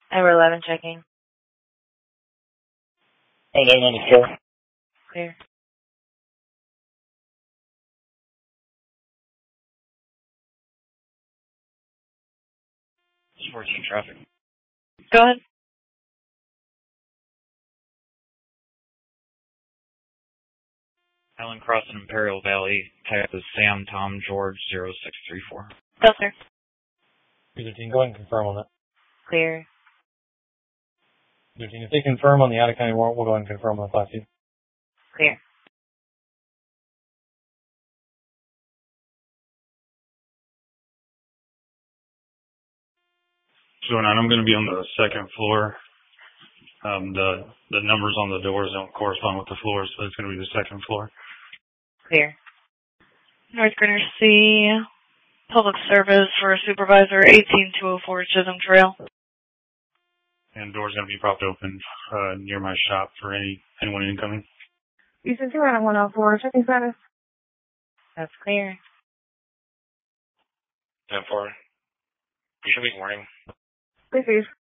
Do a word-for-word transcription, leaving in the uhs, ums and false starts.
Number eleven checking. eleven on the floor. Clear. fourteen traffic. Go ahead. Allen Crossing, Imperial Valley. Type is Sam Tom George zero six three four. Go, sir. thirteen, go ahead and confirm on that. Clear. thirteen, if they confirm on the out-of-county warrant, we'll go ahead and confirm on the Class C. Clear. So now I'm going to be on the second floor. Um, the the numbers on the doors don't correspond with the floors, so it's going to be the second floor. Clear. North Greenwich C, public service for supervisor eighteen two oh four Chisholm Trail. And doors going to be propped open uh, near my shop for any anyone incoming. Houston two one oh four, checking status. That's clear. ten four. You should be warning. Please leave.